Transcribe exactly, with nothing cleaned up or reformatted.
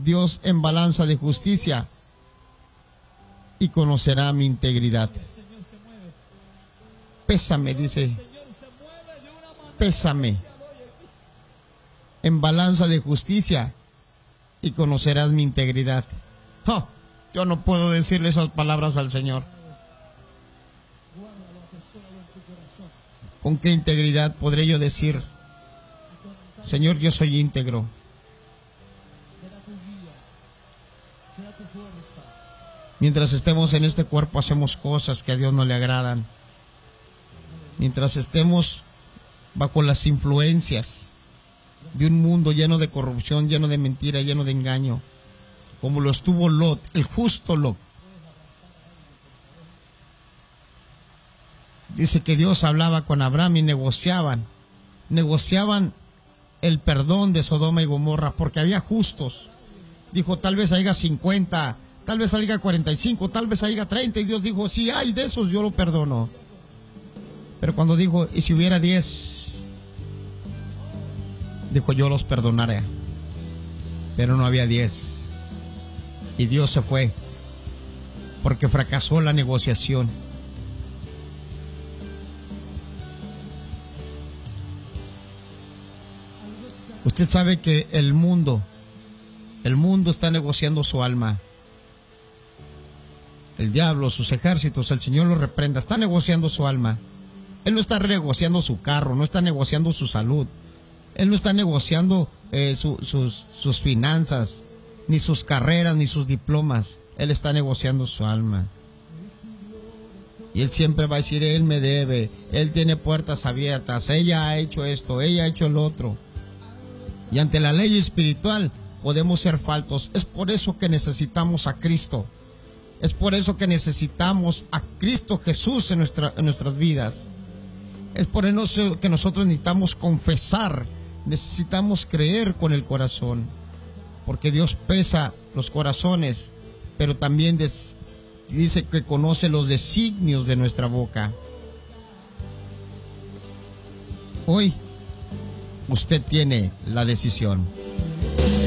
Dios en balanza de justicia y conocerá mi integridad. Pésame, dice, pésame en balanza de justicia y conocerás mi integridad. Oh, yo no puedo decirle esas palabras al Señor. ¿Con qué integridad podré yo decir, Señor, yo soy íntegro? Mientras estemos en este cuerpo hacemos cosas que a Dios no le agradan. Mientras estemos bajo las influencias de un mundo lleno de corrupción, lleno de mentira, lleno de engaño, como lo estuvo Lot, el justo Lot. Dice que Dios hablaba con Abraham y negociaban, negociaban el perdón de Sodoma y Gomorra, porque había justos. Dijo, tal vez haya cincuenta, tal vez haya cuarenta y cinco, tal vez haya treinta, y Dios dijo, si hay de esos yo lo perdono. Pero cuando dijo, y si hubiera diez, dijo, yo los perdonaré. Pero no había diez. Y Dios se fue, porque fracasó la negociación. Usted sabe que el mundo, el mundo está negociando su alma. El diablo, sus ejércitos, el Señor los reprenda, está negociando su alma. Él no está renegociando su carro, no está negociando su salud. Él no está negociando eh, su, sus, sus finanzas, ni sus carreras, ni sus diplomas. Él está negociando su alma. Y él siempre va a decir, él me debe, él tiene puertas abiertas, ella ha hecho esto, ella ha hecho lo otro. Y ante la ley espiritual podemos ser faltos. Es por eso que necesitamos a Cristo. Es por eso que necesitamos a Cristo Jesús en, nuestra, en nuestras vidas. Es por eso que nosotros necesitamos confesar, necesitamos creer con el corazón. Porque Dios pesa los corazones, pero también des, dice que conoce los designios de nuestra boca. Hoy usted tiene la decisión.